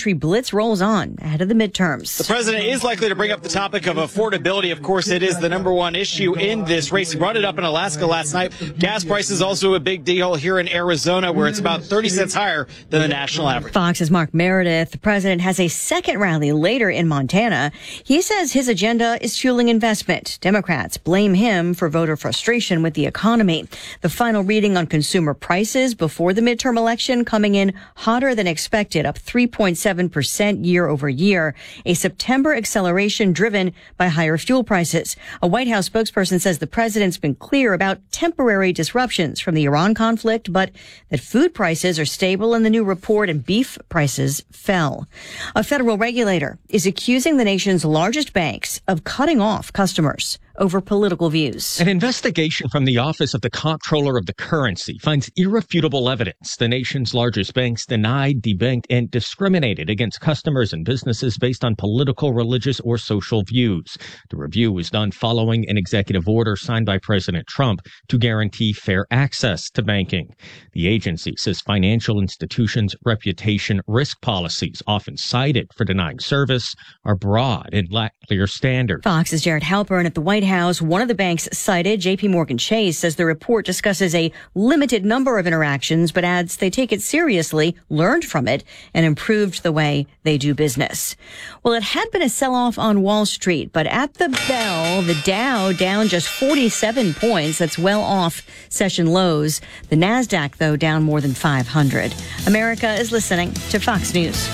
entry blitz rolls on ahead of the midterms. The president is likely to bring up the topic of affordability. Of course, it is the number one issue in this race. He brought it up in Alaska last night. Gas prices also a big deal here in Arizona, where it's about 30 cents higher than the national average. Fox's Mark Meredith. The president has a second rally later in Montana. He says his agenda is fueling investment. Democrats blame him for voter frustration with the economy. The final reading on consumer prices before the midterm election coming in hotter than expected, up 3.7% year over year. A September acceleration driven by higher fuel prices. A White House spokesperson says the president's been clear about temporary disruptions from the Iran conflict, but that food prices are stable in the new report and beef prices fell. A federal regulator is accusing the nation's largest banks of cutting off customers over political views. An investigation from the Office of the Comptroller of the Currency finds irrefutable evidence the nation's largest banks denied, debanked, and discriminated against customers and businesses based on political, religious, or social views. The review was done following an executive order signed by President Trump to guarantee fair access to banking. The agency says financial institutions' reputation risk policies, often cited for denying service, are broad and lack clear standards. Fox's Jared Halpern at the White House. One of the banks cited, J.P. Morgan Chase, says the report discusses a limited number of interactions, but adds they take it seriously, learned from it, and improved the way they do business. Well, it had been a sell-off on Wall Street, but at the bell, the Dow down just 47 points. That's well off session lows. The NASDAQ, though, down more than 500. America is listening to Fox News.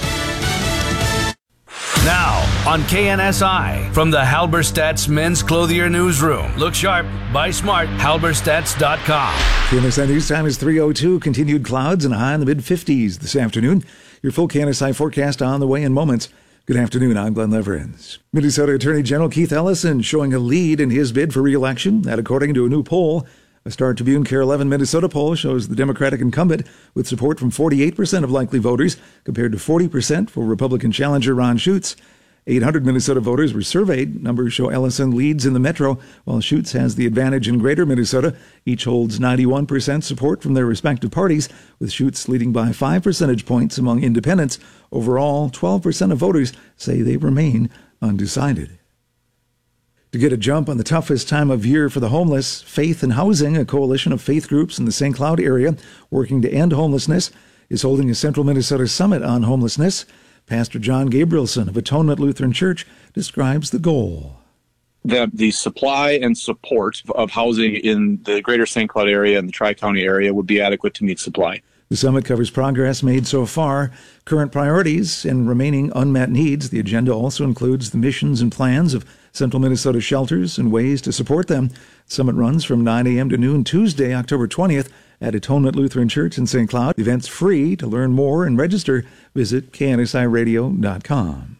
Now, on KNSI, from the Halberstadt's Men's Clothier Newsroom. Look sharp, buy smart, halberstadts.com. KNSI News Time is 3:02. Continued clouds and a high in the mid-50s this afternoon. Your full KNSI forecast on the way in moments. Good afternoon, I'm Glenn Leverins. Minnesota Attorney General Keith Ellison showing a lead in his bid for re-election, that according to a new poll. A Star Tribune KARE 11 Minnesota poll shows the Democratic incumbent with support from 48% of likely voters compared to 40% for Republican challenger Ron Schutz. 800 Minnesota voters were surveyed. Numbers show Ellison leads in the metro, while Schutz has the advantage in greater Minnesota. Each holds 91% support from their respective parties, with Schutz leading by 5 percentage points among independents. Overall, 12% of voters say they remain undecided. To get a jump on the toughest time of year for the homeless, Faith and Housing, a coalition of faith groups in the St. Cloud area working to end homelessness, is holding a Central Minnesota Summit on homelessness. Pastor John Gabrielson of Atonement Lutheran Church describes the goal. The supply and support of housing in the greater St. Cloud area and the Tri-County area would be adequate to meet supply. The summit covers progress made so far, current priorities, and remaining unmet needs. The agenda also includes the missions and plans of Central Minnesota shelters and ways to support them. The summit runs from 9 a.m. to noon Tuesday, October 20th at Atonement Lutheran Church in St. Cloud. The event's free. To learn more and register, visit KNSIRadio.com.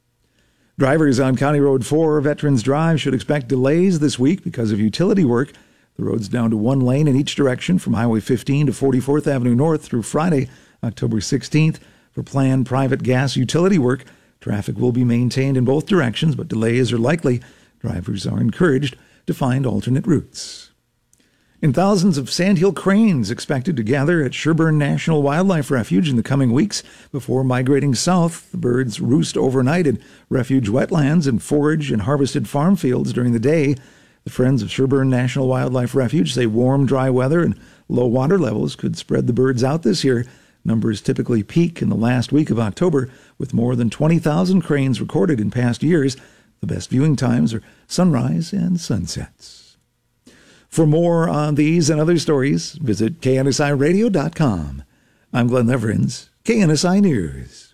Drivers on County Road 4 Veterans Drive should expect delays this week because of utility work. The road's down to one lane in each direction from Highway 15 to 44th Avenue North through Friday, October 16th. For planned private gas utility work, traffic will be maintained in both directions, but delays are likely. Drivers are encouraged to find alternate routes. And thousands of sandhill cranes expected to gather at Sherburne National Wildlife Refuge in the coming weeks before migrating south. The birds roost overnight in refuge wetlands and forage in harvested farm fields during the day. The Friends of Sherburne National Wildlife Refuge say warm, dry weather and low water levels could spread the birds out this year. Numbers typically peak in the last week of October, with more than 20,000 cranes recorded in past years. The best viewing times are sunrise and sunsets. For more on these and other stories, visit KNSIRadio.com. I'm Glenn Leverins, KNSI News.